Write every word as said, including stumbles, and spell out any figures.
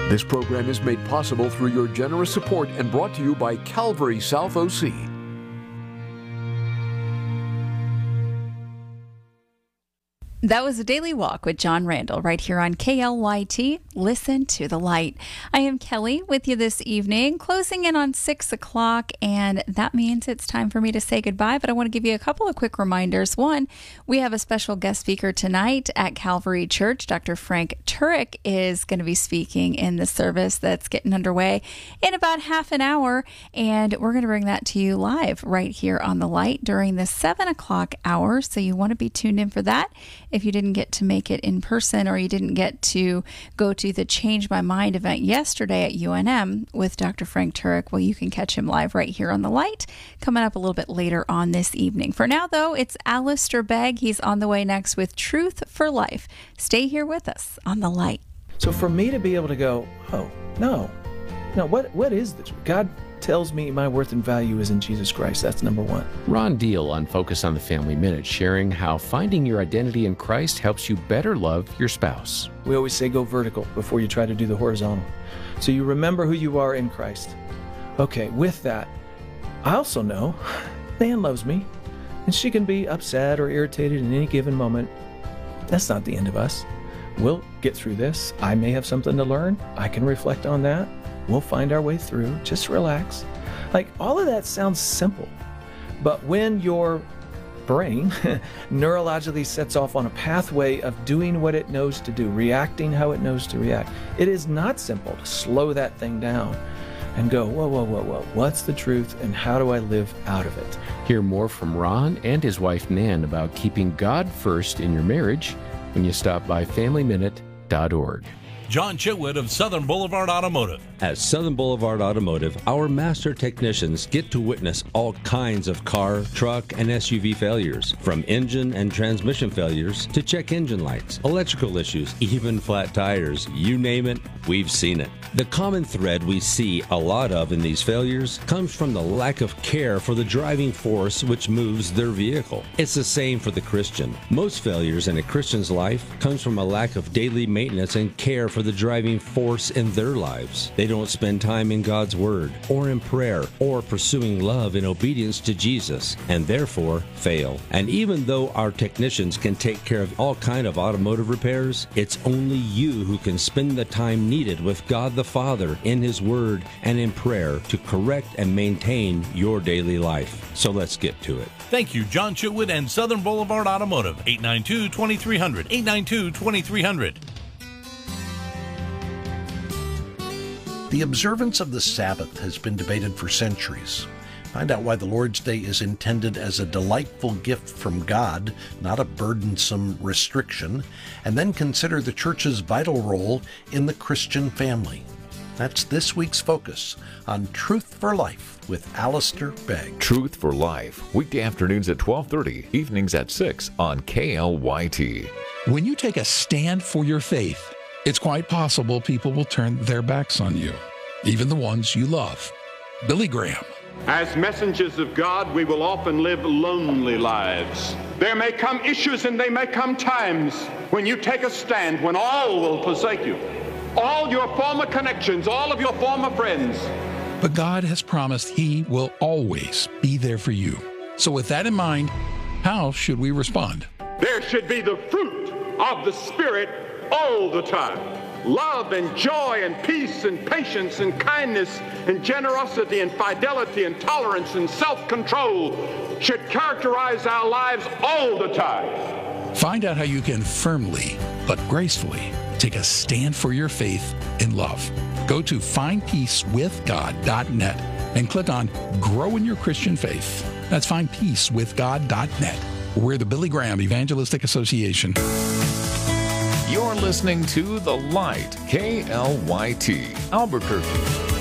This program is made possible through your generous support and brought to you by Calvary South O C. That was a Daily Walk with John Randall right here on K L Y T. Listen to the light. I am Kelly with you this evening, closing in on six o'clock, and that means it's time for me to say goodbye. But I want to give you a couple of quick reminders. One, we have a special guest speaker tonight at Calvary Church. Doctor Frank Turek is going to be speaking in the service that's getting underway in about half an hour, and we're going to bring that to you live right here on the light during the seven o'clock hour. So you want to be tuned in for that. If you didn't get to make it in person, or you didn't get to go to the Change My Mind event yesterday at U N M with Doctor Frank Turek, well, you can catch him live right here on the light coming up a little bit later on this evening. For now, though, it's Alistair Begg. He's on the way next with Truth for Life. Stay here with us on the light. So for me to be able to go, oh, no, no, what what is this? God tells me my worth and value is in Jesus Christ. That's number one. Ron Deal on Focus on the Family Minute, sharing how finding your identity in Christ helps you better love your spouse. We always say go vertical before you try to do the horizontal. So you remember who you are in Christ. Okay, with that, I also know Nan loves me, and she can be upset or irritated in any given moment. That's not the end of us. We'll get through this. I may have something to learn. I can reflect on that. We'll find our way through. Just relax. Like, all of that sounds simple. But when your brain neurologically sets off on a pathway of doing what it knows to do, reacting how it knows to react, it is not simple to slow that thing down and go, whoa, whoa, whoa, whoa, what's the truth and how do I live out of it? Hear more from Ron and his wife Nan about keeping God first in your marriage when you stop by family minute dot org. John Chitwood of Southern Boulevard Automotive. At Southern Boulevard Automotive, our master technicians get to witness all kinds of car, truck, and S U V failures, from engine and transmission failures to check engine lights, electrical issues, even flat tires. You name it, we've seen it. The common thread we see a lot of in these failures comes from the lack of care for the driving force which moves their vehicle. It's the same for the Christian. Most failures in a Christian's life comes from a lack of daily maintenance and care for the driving force in their lives. They don't spend time in God's Word, or in prayer, or pursuing love and obedience to Jesus, and therefore fail. And even though our technicians can take care of all kind of automotive repairs, it's only you who can spend the time needed with God the Father in His Word and in prayer to correct and maintain your daily life. So let's get to it. Thank you, John Chitwood and Southern Boulevard Automotive. eight nine two, two three zero zero. eight nine two, two three zero zero. The observance of the Sabbath has been debated for centuries. Find out why the Lord's Day is intended as a delightful gift from God, not a burdensome restriction, and then consider the Church's vital role in the Christian family. That's this week's focus on Truth for Life with Alistair Begg. Truth for Life, weekday afternoons at twelve thirty, evenings at six on K L Y T. When you take a stand for your faith, it's quite possible people will turn their backs on you, even the ones you love. Billy Graham. As messengers of God, we will often live lonely lives. There may come issues and there may come times when you take a stand, when all will forsake you. All your former connections, all of your former friends. But God has promised He will always be there for you. So with that in mind, how should we respond? There should be the fruit of the Spirit all the time. Love and joy and peace and patience and kindness and generosity and fidelity and tolerance and self-control should characterize our lives all the time. Find out how you can firmly but gracefully take a stand for your faith in love. Go to find peace with god dot net and click on Grow in Your Christian Faith. That's find peace with god dot net. We're the Billy Graham Evangelistic Association. You're listening to The Light, K L Y T, Albuquerque.